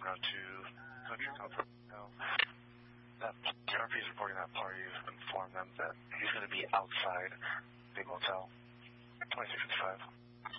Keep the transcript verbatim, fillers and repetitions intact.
now to Country Comfort. Now, that R P is reporting that party informed them that he's going to be outside the motel, twenty-six fifty-five.